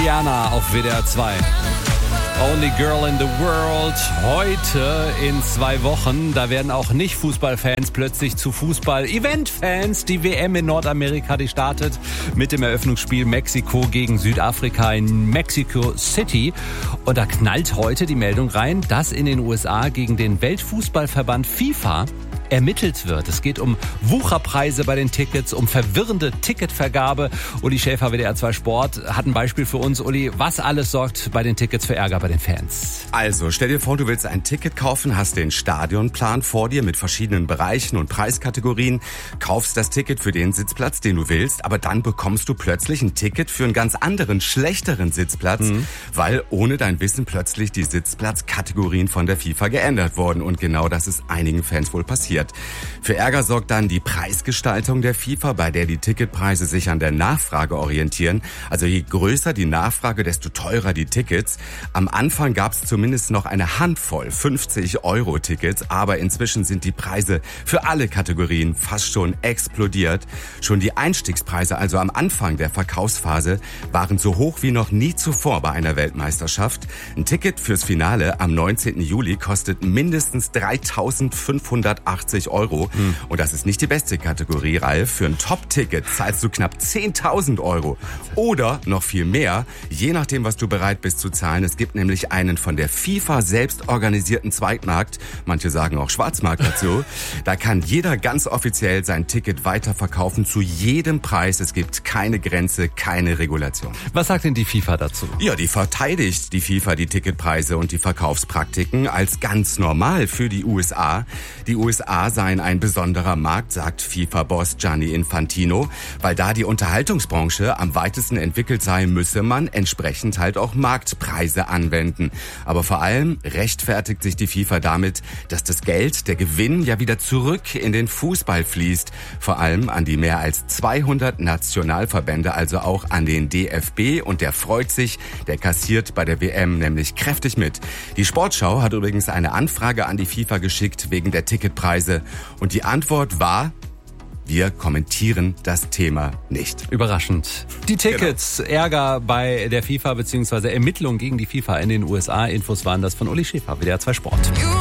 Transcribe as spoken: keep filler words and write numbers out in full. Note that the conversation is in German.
Rihanna auf W D R zwei. Only Girl in the World. Heute in zwei Wochen, da werden auch Nicht-Fußballfans plötzlich zu Fußball-Event-Fans. Die W M in Nordamerika, die startet mit dem Eröffnungsspiel Mexiko gegen Südafrika in Mexico City. Und da knallt heute die Meldung rein, dass in den U S A gegen den Weltfußballverband FIFA ermittelt wird. Es geht um Wucherpreise bei den Tickets, um verwirrende Ticketvergabe. Uli Schäfer, W D R zwei Sport, hat ein Beispiel für uns. Uli, was alles sorgt bei den Tickets für Ärger bei den Fans? Also, stell dir vor, du willst ein Ticket kaufen, hast den Stadionplan vor dir mit verschiedenen Bereichen und Preiskategorien, kaufst das Ticket für den Sitzplatz, den du willst, aber dann bekommst du plötzlich ein Ticket für einen ganz anderen, schlechteren Sitzplatz, mhm. weil ohne dein Wissen plötzlich die Sitzplatzkategorien von der FIFA geändert wurden. Und genau das ist einigen Fans wohl passiert. Für Ärger sorgt dann die Preisgestaltung der FIFA, bei der die Ticketpreise sich an der Nachfrage orientieren. Also je größer die Nachfrage, desto teurer die Tickets. Am Anfang gab es zumindest noch eine Handvoll fünfzig Euro Tickets, aber inzwischen sind die Preise für alle Kategorien fast schon explodiert. Schon die Einstiegspreise, also am Anfang der Verkaufsphase, waren so hoch wie noch nie zuvor bei einer Weltmeisterschaft. Ein Ticket fürs Finale am neunzehnten Juli kostet mindestens dreitausendfünfhundertachtzig Euro. Hm. Und das ist nicht die beste Kategorie, Ralf. Für ein Top-Ticket zahlst du knapp zehntausend Euro. Oder noch viel mehr, je nachdem, was du bereit bist zu zahlen. Es gibt nämlich einen von der FIFA selbst organisierten Zweitmarkt. Manche sagen auch Schwarzmarkt dazu. Da kann jeder ganz offiziell sein Ticket weiterverkaufen zu jedem Preis. Es gibt keine Grenze, keine Regulation. Was sagt denn die FIFA dazu? Ja, die verteidigt die FIFA die Ticketpreise und die Verkaufspraktiken als ganz normal für die U S A. Die U S A seien ein besonderer Markt, sagt FIFA-Boss Gianni Infantino. Weil da die Unterhaltungsbranche am weitesten entwickelt sei, müsse man entsprechend halt auch Marktpreise anwenden. Aber vor allem rechtfertigt sich die FIFA damit, dass das Geld, der Gewinn ja wieder zurück in den Fußball fließt. Vor allem an die mehr als zweihundert Nationalverbände, also auch an den D F B. Und der freut sich, der kassiert bei der W M nämlich kräftig mit. Die Sportschau hat übrigens eine Anfrage an die FIFA geschickt wegen der Ticketpreise. Und die Antwort war: Wir kommentieren das Thema nicht. Überraschend. Die Tickets, genau. Ärger bei der FIFA bzw. Ermittlungen gegen die FIFA in den U S A. Infos waren das von Uli Schäfer, W D R zwei Sport.